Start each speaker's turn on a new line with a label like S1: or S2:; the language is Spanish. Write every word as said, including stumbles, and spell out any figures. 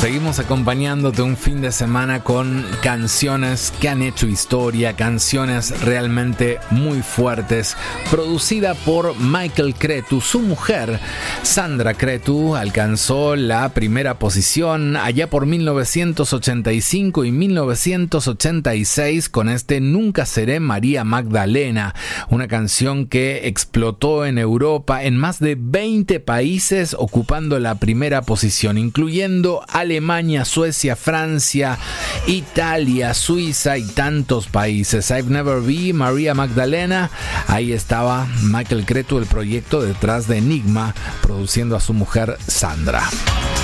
S1: Seguimos acompañándote un fin de semana con canciones que han hecho historia, canciones realmente muy fuertes, producida por Michael Cretu. Su mujer, Sandra Cretu, alcanzó la primera posición allá por mil novecientos ochenta y cinco y mil novecientos ochenta y seis con este Nunca seré María Magdalena, una canción que explotó en Europa en más de veinte países, ocupando la primera posición, incluyendo Alemania, Suecia, Francia, Italia, Suiza y tantos países. I've Never Been María Magdalena. Ahí estaba Michael Cretu, el proyecto detrás de Enigma, produciendo a su mujer Sandra.